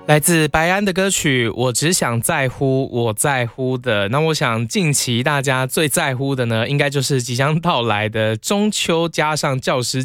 来自白安的歌曲《我只想在乎我在乎的》。那我想近期大家最在乎的呢，应该就是即将到来的中秋加上教师